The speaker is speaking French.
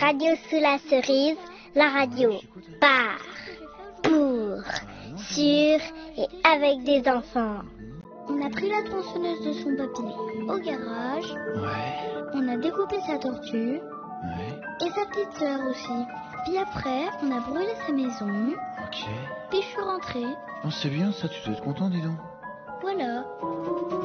Radio sous la cerise, la radio par, pour, sur et avec des enfants. On a pris la tronçonneuse de son papy au garage. Ouais. On a découpé sa tortue. Ouais. Et sa petite sœur aussi. Puis après, on a brûlé sa maison. Ok. Puis je suis rentrée. Oh, c'est bien ça, tu dois être content, dis donc. Voilà.